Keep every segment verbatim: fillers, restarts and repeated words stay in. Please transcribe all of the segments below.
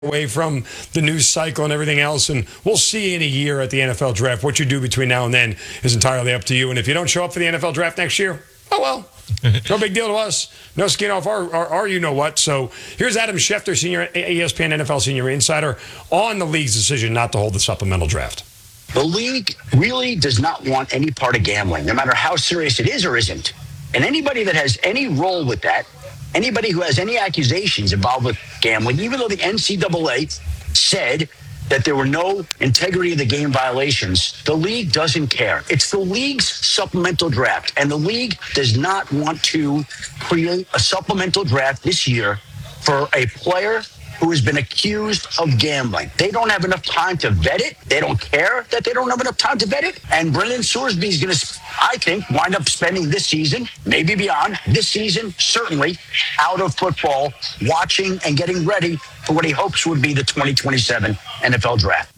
away from the news cycle and everything else. And we'll see in a year at the N F L draft. What you do between now and then is entirely up to you. And if you don't show up for the N F L draft next year, oh well. No big deal to us. No skin off our, our, our you-know-what. So here's Adam Schefter, senior E S P N N F L senior insider, on the league's decision not to hold the supplemental draft. The league really does not want any part of gambling, no matter how serious it is or isn't. And anybody that has any role with that, anybody who has any accusations involved with gambling, even though the N C double A said that there were no integrity of the game violations, the league doesn't care. It's the league's supplemental draft, and the league does not want to create a supplemental draft this year for a player who has been accused of gambling. They don't have enough time to vet it. They don't care that they don't have enough time to vet it. And Brendan Sorsby is going to, I think, wind up spending this season, maybe beyond, this season, certainly, out of football, watching and getting ready for what he hopes would be the twenty twenty-seven N F L draft.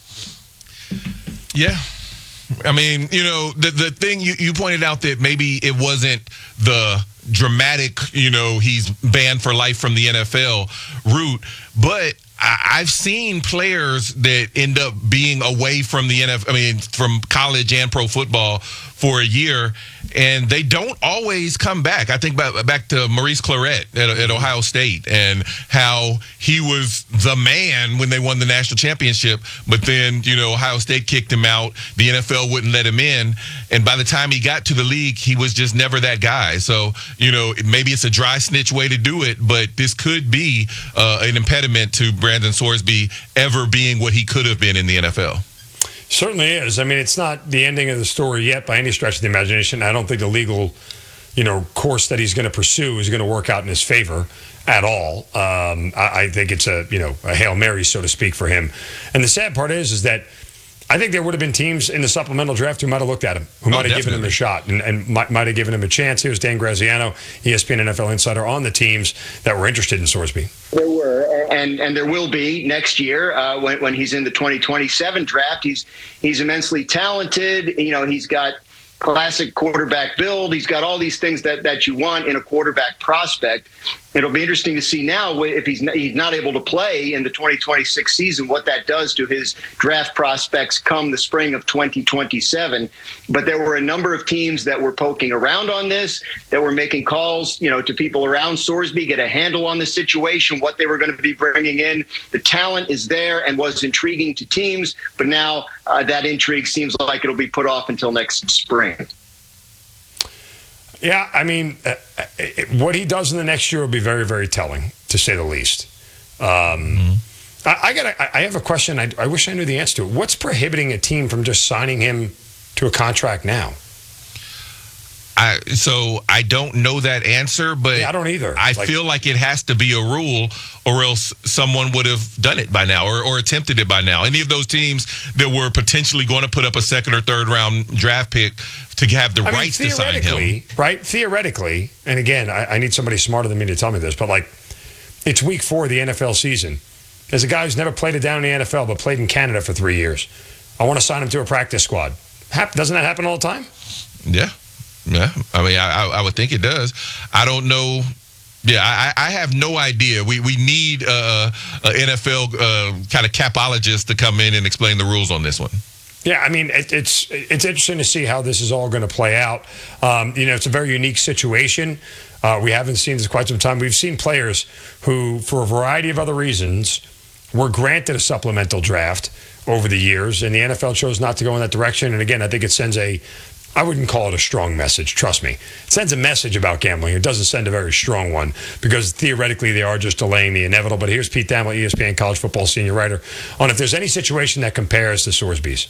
Yeah. I mean, you know, the the thing you, you pointed out that maybe it wasn't the dramatic, you know, he's banned for life from the N F L route, but I, I've seen players that end up being away from the N F L, I mean, from college and pro football for a year, and they don't always come back. I think back, back to Maurice Clarett at, at Ohio State and how he was the man when they won the national championship, but then, you know, Ohio State kicked him out. The N F L wouldn't let him in, and by the time he got to the league, he was just never that guy. So, you know, maybe it's a dry snitch way to do it, but this could be uh, an impediment to Brandon Sorsby ever being what he could have been in the N F L. Certainly is. I mean, it's not the ending of the story yet by any stretch of the imagination. I don't think the legal, you know, course that he's going to pursue is going to work out in his favor at all. Um, I, I think it's a, you know, a Hail Mary, so to speak, for him. And the sad part is, is that I think there would have been teams in the supplemental draft who might have looked at him, who Oh, might have definitely. given him a shot and, and might, might have given him a chance. Here's Dan Graziano, E S P N N F L insider, on the teams that were interested in Sorsby. There were, and and there will be next year uh, when when he's in the twenty twenty-seven draft. He's he's immensely talented. You know, he's got classic quarterback build. He's got all these things that that you want in a quarterback prospect. It'll be interesting to see now if he's not, he's not able to play in the twenty twenty-six season, what that does to his draft prospects come the spring of twenty twenty-seven. But there were a number of teams that were poking around on this, that were making calls, you know, to people around Sorsby, get a handle on the situation, what they were going to be bringing in. The talent is there and was intriguing to teams, but now uh, that intrigue seems like it'll be put off until next spring. Yeah, I mean, uh, it, what he does in the next year will be very, very telling, to say the least. Um, mm-hmm. I, I got. I have a question. I, I wish I knew the answer to it. What's prohibiting a team from just signing him to a contract now? I, so I don't know that answer, but yeah, I don't either. I like, feel like it has to be a rule, or else someone would have done it by now, or, or attempted it by now. Any of those teams that were potentially going to put up a second or third round draft pick to have the I rights mean, to sign him, right? Theoretically, and again, I, I need somebody smarter than me to tell me this, but like, it's week four of the N F L season. As a guy who's never played it down in the N F L but played in Canada for three years, I want to sign him to a practice squad. Hap- doesn't that happen all the time? Yeah. Yeah, I mean, I, I would think it does. I don't know. Yeah, I, I have no idea. We we need uh, an N F L uh, kind of capologist to come in and explain the rules on this one. Yeah, I mean, it, it's it's interesting to see how this is all going to play out. Um, you know, it's a very unique situation. Uh, we haven't seen this quite some time. We've seen players who, for a variety of other reasons, were granted a supplemental draft over the years, and the N F L chose not to go in that direction. And again, I think it sends a I wouldn't call it a strong message, trust me. It sends a message about gambling. It doesn't send a very strong one because theoretically they are just delaying the inevitable. But here's Pete Thamel, E S P N college football senior writer, on if there's any situation that compares to Sorsby's.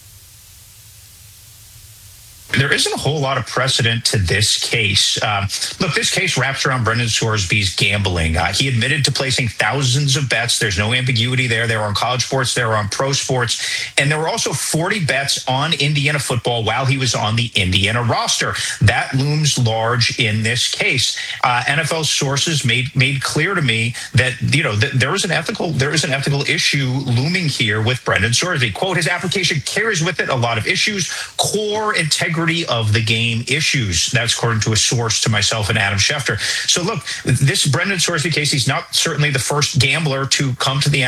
There isn't a whole lot of precedent to this case. Um, look, this case wraps around Brendan Sorsby's gambling. Uh, he admitted to placing thousands of bets. There's no ambiguity there. They were on college sports. They were on pro sports. And there were also forty bets on Indiana football while he was on the Indiana roster. That looms large in this case. Uh, N F L sources made made clear to me that, you know, that there is an ethical there is an ethical issue looming here with Brendan Sorsby. Quote, his application carries with it a lot of issues, core integrity majority of the game issues. That's according to a source to myself and Adam Schefter. So look, this Brendan Sorsby case, he's not certainly the first gambler to come to the